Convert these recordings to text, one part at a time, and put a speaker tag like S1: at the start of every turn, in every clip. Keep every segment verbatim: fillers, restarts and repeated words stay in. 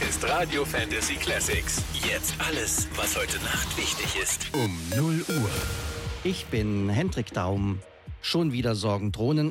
S1: ist Radio Fantasy Classics. Jetzt alles, was heute Nacht wichtig ist. Um null Uhr.
S2: Ich bin Hendrik Daum. Schon wieder Sorgen drohen.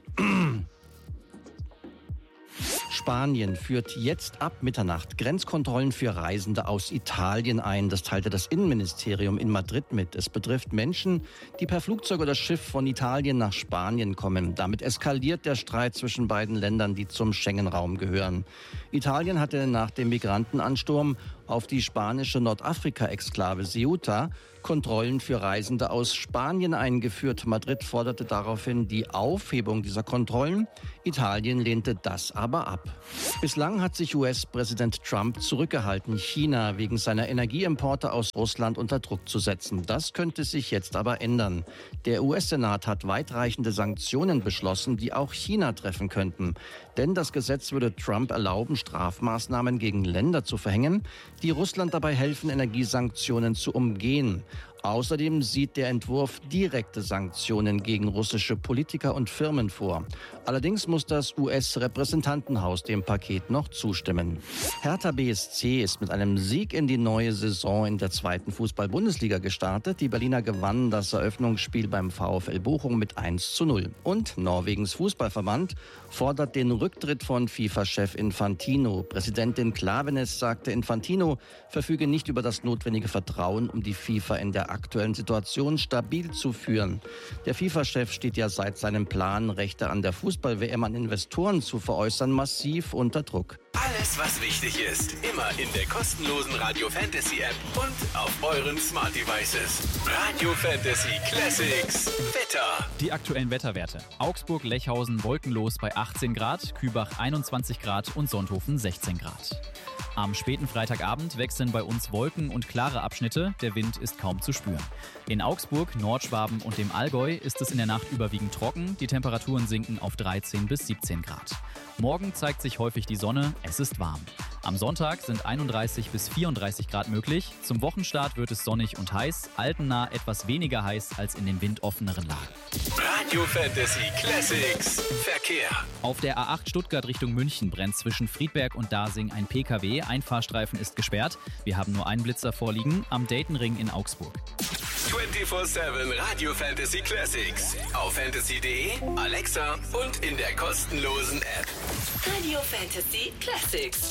S2: Spanien führt jetzt ab Mitternacht Grenzkontrollen für Reisende aus Italien ein. Das teilte das Innenministerium in Madrid mit. Es betrifft Menschen, die per Flugzeug oder Schiff von Italien nach Spanien kommen. Damit eskaliert der Streit zwischen beiden Ländern, die zum Schengen-Raum gehören. Italien hatte nach dem Migrantenansturm auf die spanische Nordafrika-Exklave Ceuta Kontrollen für Reisende aus Spanien eingeführt. Madrid forderte daraufhin die Aufhebung dieser Kontrollen. Italien lehnte das aber ab. Bislang hat sich U S-Präsident Trump zurückgehalten, China wegen seiner Energieimporte aus Russland unter Druck zu setzen. Das könnte sich jetzt aber ändern. Der U S-Senat hat weitreichende Sanktionen beschlossen, die auch China treffen könnten. Denn das Gesetz würde Trump erlauben, Strafmaßnahmen gegen Länder zu verhängen, die Russland dabei helfen, Energiesanktionen zu umgehen. Außerdem sieht der Entwurf direkte Sanktionen gegen russische Politiker und Firmen vor. Allerdings muss das U S-Repräsentantenhaus dem Paket noch zustimmen. Hertha B S C ist mit einem Sieg in die neue Saison in der zweiten Fußball-Bundesliga gestartet. Die Berliner gewannen das Eröffnungsspiel beim VfL Bochum mit eins zu null. Und Norwegens Fußballverband fordert den Rücktritt von FIFA-Chef Infantino. Präsidentin Klaveness sagte, Infantino verfüge nicht über das notwendige Vertrauen, um die FIFA in der aktuellen Situation stabil zu führen. Der FIFA-Chef steht ja seit seinem Plan, Rechte an der Fußball-W M an Investoren zu veräußern, massiv unter Druck.
S1: Alles, was wichtig ist, immer in der kostenlosen Radio Fantasy App und auf euren Smart Devices. Radio Fantasy Classics. Wetter.
S3: Die aktuellen Wetterwerte. Augsburg-Lechhausen wolkenlos bei achtzehn Grad, Kübach einundzwanzig Grad und Sonthofen sechzehn Grad. Am späten Freitagabend wechseln bei uns Wolken und klare Abschnitte. Der Wind ist kaum zu spüren. In Augsburg, Nordschwaben und dem Allgäu ist es in der Nacht überwiegend trocken. Die Temperaturen sinken auf dreizehn bis siebzehn Grad. Morgen zeigt sich häufig die Sonne. Es ist warm. Am Sonntag sind einunddreißig bis vierunddreißig Grad möglich. Zum Wochenstart wird es sonnig und heiß. Altena etwas weniger heiß als in den windoffeneren Lagen.
S1: Radio Fantasy Classics. Verkehr.
S3: Auf der A acht Stuttgart Richtung München brennt zwischen Friedberg und Dasing ein P K W. Ein Fahrstreifen ist gesperrt. Wir haben nur einen Blitzer vorliegen am Daytonring in Augsburg.
S1: vierundzwanzig sieben Radio Fantasy Classics. Auf fantasy punkt de, Alexa und in der kostenlosen App.
S4: Radio Fantasy Classics.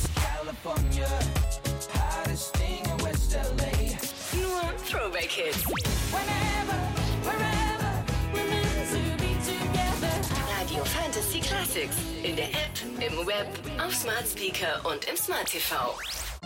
S4: Nur Throwback-Hits. Radio Fantasy Classics. In der App, im Web, auf Smart Speaker und im Smart T V.